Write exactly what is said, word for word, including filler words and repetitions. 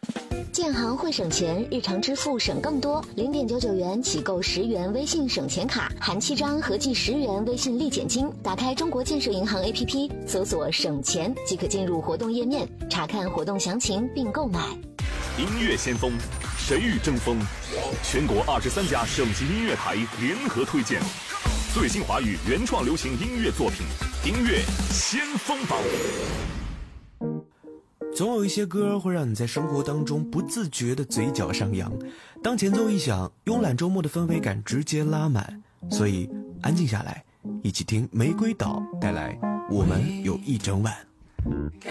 建行会省钱，日常支付省更多。零点九九元起购十元微信省钱卡，含七张，合计十元微信立减金。打开中国建设银行 A P P， 搜索省钱即可进入活动页面，查看活动详情并购买。 音乐先锋，谁与争锋？全国二十三家省级音乐台联合推荐最新华语原创流行音乐作品，音乐先锋榜。 总有一些歌会让你在生活当中不自觉的嘴角上扬，当前奏一响，慵懒周末的氛围感直接拉满。所以安静下来，一起听玫瑰岛带来我们有一整晚。